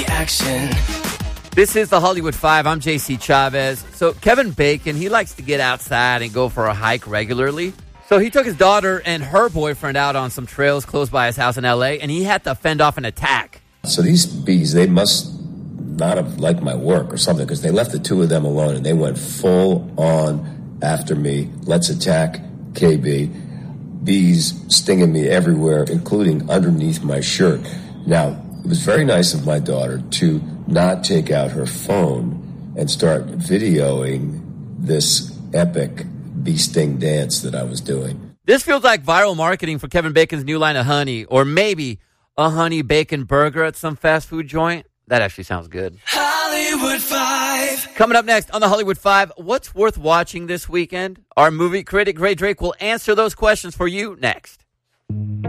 Action. This is the Hollywood Five. I'm JC Chavez. So Kevin Bacon, he likes to get outside and go for a hike regularly. So he took his daughter and her boyfriend out on some trails close by his house in L.A., and he had to fend off an attack. So these bees, they must not have liked my work or something, because they left the two of them alone, and they went full on after me. Let's attack KB. Bees stinging me everywhere, including underneath my shirt. Now, it was very nice of my daughter to not take out her phone and start videoing this epic bee sting dance that I was doing. This feels like viral marketing for Kevin Bacon's new line of honey, or maybe a honey bacon burger at some fast food joint. That actually sounds good. Hollywood Five. Coming up next on the Hollywood Five, what's worth watching this weekend? Our movie critic, Ray Drake, will answer those questions for you next.